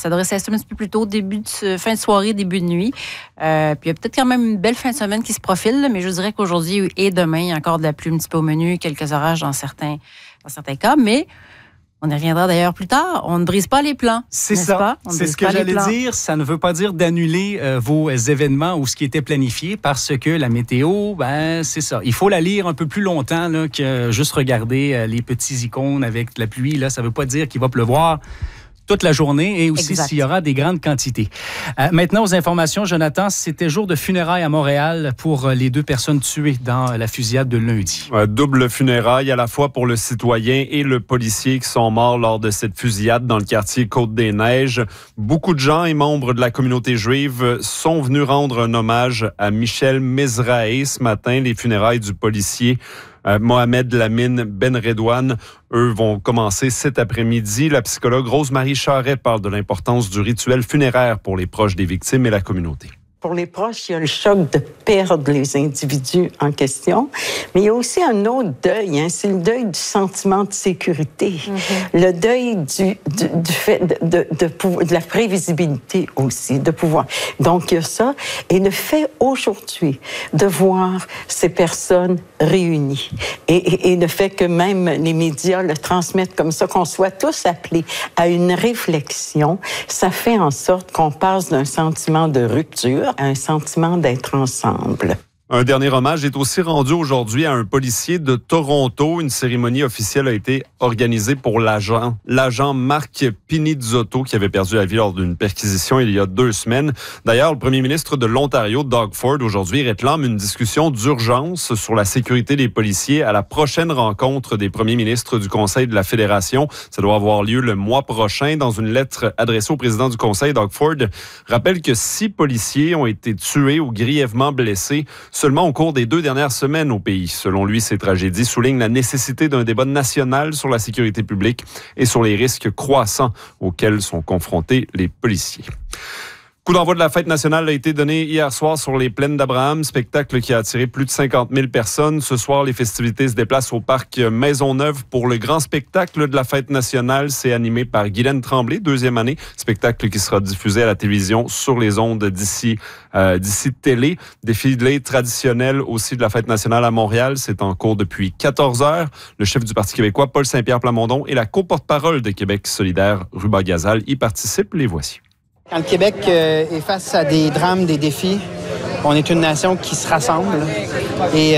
s'adresser à ça un petit peu plus tôt, fin de soirée, début de nuit. Puis il y a peut-être quand même une belle fin de semaine qui se profile, là, mais je dirais qu'aujourd'hui et demain, il y a encore de la pluie un petit peu au menu, quelques orages dans certains cas, mais on y reviendra d'ailleurs plus tard. On ne brise pas les plans. C'est ça. C'est ce que j'allais dire. Ça ne veut pas dire d'annuler vos événements ou ce qui était planifié parce que la météo, c'est ça. Il faut la lire un peu plus longtemps là, que juste regarder les petits icônes avec de la pluie. Là, ça ne veut pas dire qu'il va pleuvoir toute la journée et aussi s'il y aura des grandes quantités. Maintenant, aux informations, Jonathan, c'était jour de funérailles à Montréal pour les 2 personnes tuées dans la fusillade de lundi. Double funérailles à la fois pour le citoyen et le policier qui sont morts lors de cette fusillade dans le quartier Côte-des-Neiges. Beaucoup de gens et membres de la communauté juive sont venus rendre un hommage à Michel Mizrahi ce matin. Les funérailles du policier Mohamed Lamine Benredouane, eux, vont commencer cet après-midi. La psychologue Rose-Marie Charret parle de l'importance du rituel funéraire pour les proches des victimes et la communauté. Pour les proches, il y a le choc de perdre les individus en question, mais il y a aussi un autre deuil, c'est le deuil du sentiment de sécurité, le deuil du fait de la prévisibilité aussi, de pouvoir. Donc, il y a ça. Et le fait aujourd'hui de voir ces personnes réunies et le fait que même les médias le transmettent comme ça, qu'on soit tous appelés à une réflexion, ça fait en sorte qu'on passe d'un sentiment de rupture à un sentiment d'être ensemble. Un dernier hommage est aussi rendu aujourd'hui à un policier de Toronto. Une cérémonie officielle a été organisée pour l'agent Marc Pinizzotto qui avait perdu la vie lors d'une perquisition il y a 2 semaines. D'ailleurs, le premier ministre de l'Ontario, Doug Ford, aujourd'hui réclame une discussion d'urgence sur la sécurité des policiers à la prochaine rencontre des premiers ministres du Conseil de la Fédération. Ça doit avoir lieu le mois prochain. Dans une lettre adressée au président du Conseil, Doug Ford rappelle que 6 policiers ont été tués ou grièvement blessés seulement au cours des 2 dernières semaines au pays. Selon lui, ces tragédies soulignent la nécessité d'un débat national sur la sécurité publique et sur les risques croissants auxquels sont confrontés les policiers. Coup d'envoi de la fête nationale a été donné hier soir sur les plaines d'Abraham, spectacle qui a attiré plus de 50 000 personnes. Ce soir, les festivités se déplacent au parc Maisonneuve pour le grand spectacle de la fête nationale. C'est animé par Guylaine Tremblay, 2e année. Spectacle qui sera diffusé à la télévision sur les ondes d'ici télé. Défilé traditionnel aussi de la fête nationale à Montréal. C'est en cours depuis 14 heures. Le chef du Parti québécois, Paul Saint-Pierre Plamondon, et la co-porte-parole de Québec solidaire, Ruba Gazal, y participent. Les voici. Quand le Québec est face à des drames, des défis, on est une nation qui se rassemble. Et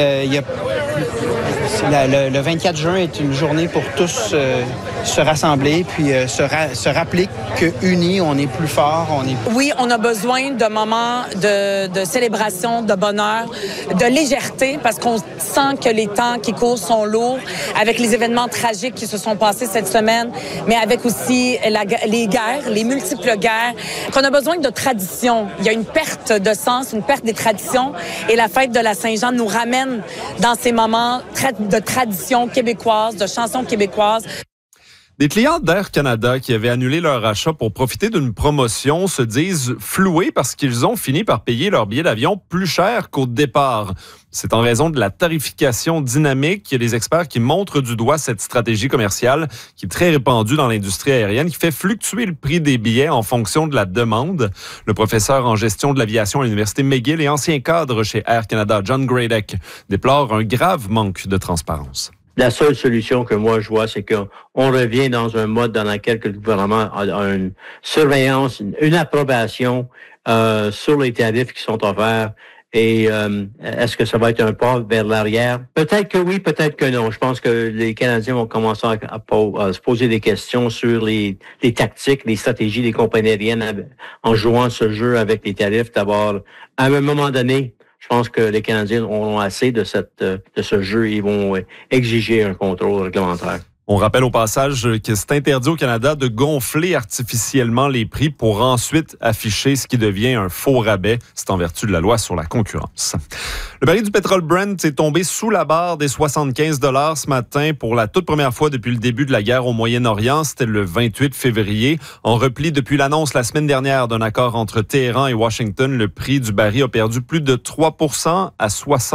le 24 juin est une journée pour tous se rassembler, puis se rappeler qu'unis, on est plus fort. Oui, on a besoin de moments de célébration, de bonheur, de légèreté, parce qu'on sent que les temps qui courent sont lourds, avec les événements tragiques qui se sont passés cette semaine, mais avec aussi les guerres, les multiples guerres, qu'on a besoin de tradition. Il y a une perte de sens, une perte des traditions, et la fête de la Saint-Jean nous ramène dans ces moments de tradition québécoise, de chansons québécoises. Des clients d'Air Canada qui avaient annulé leur achat pour profiter d'une promotion se disent floués parce qu'ils ont fini par payer leur billet d'avion plus cher qu'au départ. C'est en raison de la tarification dynamique. Il y a des experts qui montrent du doigt cette stratégie commerciale qui est très répandue dans l'industrie aérienne, qui fait fluctuer le prix des billets en fonction de la demande. Le professeur en gestion de l'aviation à l'Université McGill et ancien cadre chez Air Canada, John Gradek, déplore un grave manque de transparence. La seule solution que moi je vois, c'est qu'on revient dans un mode dans lequel le gouvernement a une surveillance, une approbation sur les tarifs qui sont offerts. Et est-ce que ça va être un pas vers l'arrière? Peut-être que oui, peut-être que non. Je pense que les Canadiens vont commencer à se poser des questions sur les tactiques, les stratégies des compagnies aériennes en jouant ce jeu avec les tarifs. D'abord, à un moment donné, je pense que les Canadiens auront assez de ce jeu et ils vont exiger un contrôle réglementaire. On rappelle au passage que c'est interdit au Canada de gonfler artificiellement les prix pour ensuite afficher ce qui devient un faux rabais. C'est en vertu de la loi sur la concurrence. Le baril du pétrole Brent est tombé sous la barre des 75 $ ce matin pour la toute première fois depuis le début de la guerre au Moyen-Orient. C'était le 28 février. En repli depuis l'annonce la semaine dernière d'un accord entre Téhéran et Washington, le prix du baril a perdu plus de 3% à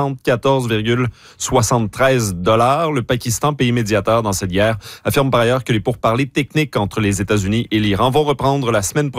74,73 $. Le Pakistan, pays médiateur dans cette guerre, affirme par ailleurs que les pourparlers techniques entre les États-Unis et l'Iran vont reprendre la semaine prochaine.